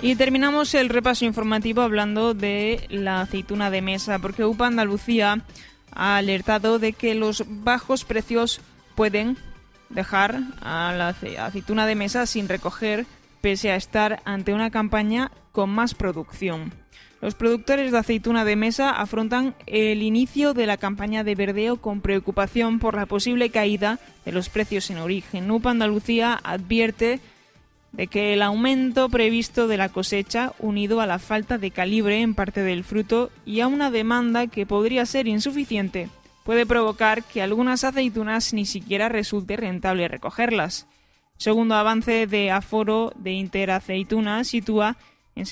Y terminamos el repaso informativo hablando de la aceituna de mesa, porque UPA Andalucía ha alertado de que los bajos precios pueden dejar a la aceituna de mesa sin recoger, pese a estar ante una campaña con más producción. Los productores de aceituna de mesa afrontan el inicio de la campaña de verdeo con preocupación por la posible caída de los precios en origen. UPA Andalucía advierte de que el aumento previsto de la cosecha, unido a la falta de calibre en parte del fruto y a una demanda que podría ser insuficiente, puede provocar que algunas aceitunas ni siquiera resulte rentable recogerlas. El segundo avance de aforo de Interaceituna sitúa en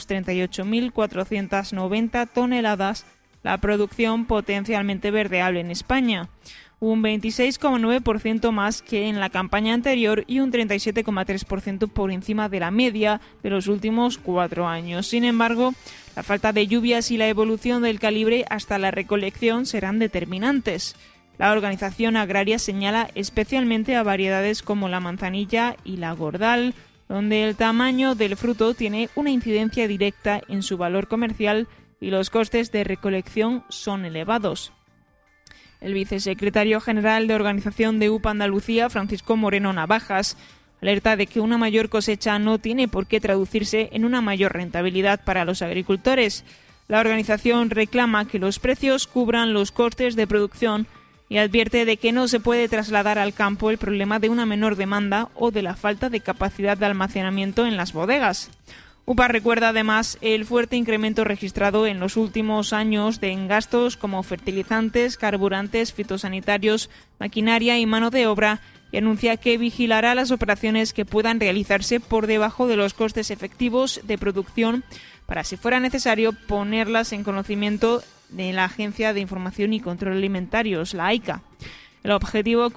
638.490 toneladas la producción potencialmente verdeable en España, un 26,9% más que en la campaña anterior y un 37,3% por encima de la media de los últimos 4 años. Sin embargo, la falta de lluvias y la evolución del calibre hasta la recolección serán determinantes. La organización agraria señala especialmente a variedades como la manzanilla y la gordal, donde el tamaño del fruto tiene una incidencia directa en su valor comercial y los costes de recolección son elevados. El vicesecretario general de organización de UPA Andalucía, Francisco Moreno Navajas, alerta de que una mayor cosecha no tiene por qué traducirse en una mayor rentabilidad para los agricultores. La organización reclama que los precios cubran los costes de producción y advierte de que no se puede trasladar al campo el problema de una menor demanda o de la falta de capacidad de almacenamiento en las bodegas. UPA recuerda además el fuerte incremento registrado en los últimos años en gastos como fertilizantes, carburantes, fitosanitarios, maquinaria y mano de obra y anuncia que vigilará las operaciones que puedan realizarse por debajo de los costes efectivos de producción para, si fuera necesario, ponerlas en conocimiento de la Agencia de Información y Control Alimentarios, la AICA. El objetivo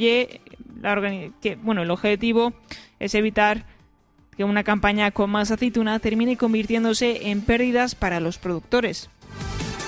es evitar que una campaña con más aceituna termine convirtiéndose en pérdidas para los productores.